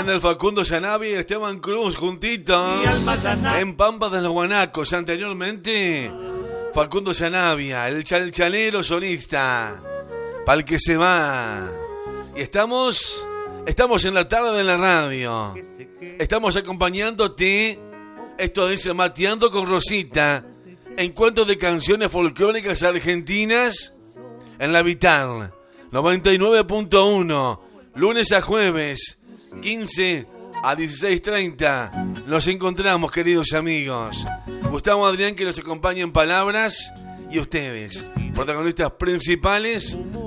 el Facundo Yanavi y Esteban Cruz juntitos en Pampa de los Guanacos. Anteriormente, Facundo Yanavia, el chalchalero solista, pa'l que se va. Y estamos en la tarde de la radio. Estamos acompañándote. Esto es Mateando con Rosita. Encuentro de canciones folclóricas argentinas en la Vital 99.1. Lunes a jueves, 15 a 16:30. Nos encontramos, queridos amigos. Gustavo Adrián, que nos acompaña en palabras, y ustedes, protagonistas principales